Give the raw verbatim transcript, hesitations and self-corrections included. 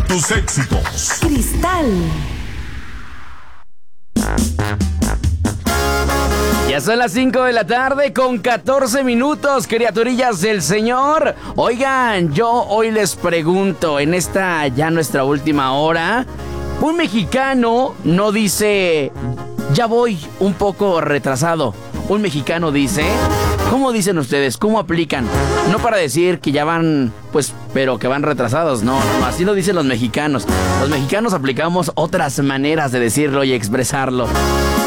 tus éxitos. Cristal. Ya son las cinco de la tarde con catorce minutos, criaturillas del Señor. Oigan, yo hoy les pregunto, en esta ya nuestra última hora, un mexicano no dice, ya voy un poco retrasado. Un mexicano dice, ¿cómo dicen ustedes? ¿Cómo aplican? No para decir que ya van, pues, pero que van retrasados. No, no, así lo dicen los mexicanos. Los mexicanos aplicamos otras maneras de decirlo y expresarlo.